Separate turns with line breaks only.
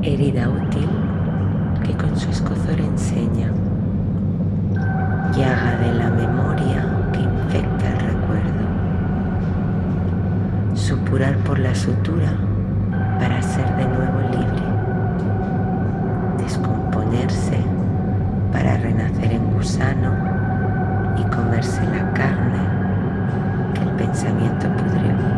herida útil que con su escozor enseña, llaga de la memoria que infecta el recuerdo, supurar por la sutura para ser de nuevo libre, descomponerse para renacer en gusano y comerse la carne que el pensamiento pudrió.